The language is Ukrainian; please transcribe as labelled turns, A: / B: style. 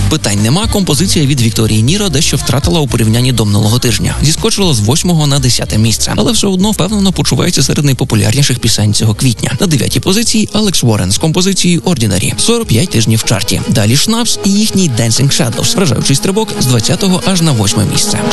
A: Питань нема, композиція від Вікторії Ніро дещо втратила у порівнянні до минулого тижня. Зіскочила з 8-го на 10-те місце, але все одно впевнено почувається серед найпопулярніших пісень цього квітня. На 9-й позиції Алекс Уоррен з композицією Ordinary. 45 тижнів в чарті. Далі Шнапс і їхній Dancing Shadows. Вражаючий стрибок з 20-го аж на 8-е місце.